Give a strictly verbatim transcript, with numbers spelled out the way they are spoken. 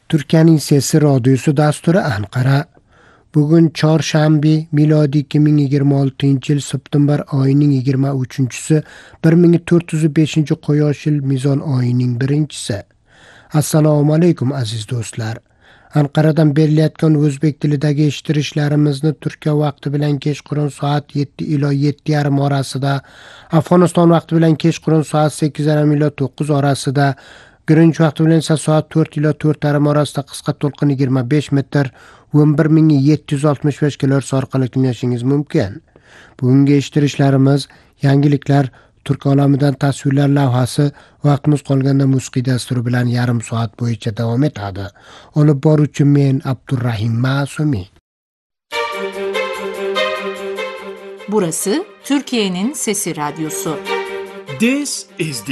Türkiye'nin Sesi Radyosu dasturi Ankara. Bugün çarşamba miladi ikki ming yigirma oltinchi yil september ayının yigirma uchinchisi bir ming to'rt yuz beshinchi quyosh yil mizon oyining birinchisi. Assalomu alaykum aziz do'stlar. Anqaradan berilayotgan o'zbek tilidagi eshittirishlarimizni Turkiya vaqti bilan kechqurun soat yetti ila yetti yarim orasida, Afg'oniston vaqti bilan kechqurun soat sakkiz yarim ila to'qqiz orasida, Greenwich vaqti bilan esa soat to'rt ila to'rt yarim orasida qisqa to'lqin yigirma besh metr o'n bir ming yetti yuz oltmish besh kilohertz orqali tinglashingiz mumkin. Bugungi eshittirishlarimiz, yangiliklar, Turk olamidan tasvirlar lavhasi, vaqtimiz qolganda musiqiy dasturi bilan yarim soat bo'yicha davom etadi. Olib boruvchi men Abdurrahim Masumi. Burası Türkiye'nin Sesi Radyosu. This is